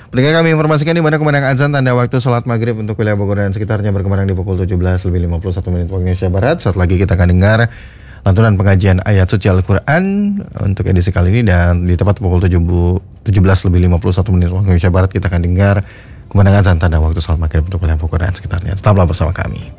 Pendengar, kami informasikan di mana kumandang azan tanda waktu salat maghrib untuk wilayah Bogor dan sekitarnya berkumandang di pukul 17:51 waktu Indonesia Barat. Saat lagi kita akan dengar lantunan pengajian ayat suci Al-Quran untuk edisi kali ini, dan di tepat pukul 17:51 waktu Indonesia Barat kita akan dengar kumandang azan tanda waktu salat maghrib untuk wilayah Bogor dan sekitarnya. Tetaplah bersama kami.